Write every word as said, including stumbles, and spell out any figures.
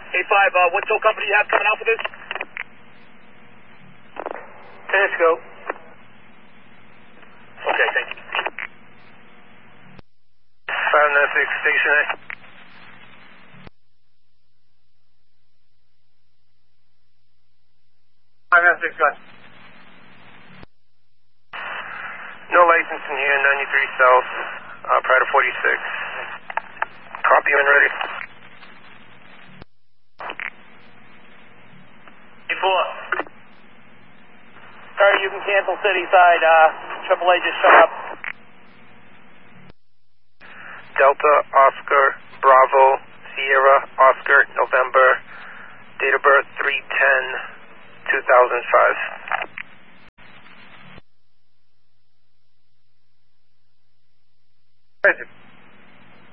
eight five, uh, what tow company do you have coming out for this? Tesco. Okay, thank you. five nine six, station A. five nine six, gun. No license in here, ninety-three South, uh, prior to forty-six. Copy and ready. four. Sorry, you can cancel city side. Uh, triple A just showed up. Delta, Oscar, Bravo, Sierra, Oscar, November, date of birth three ten two thousand five. Present.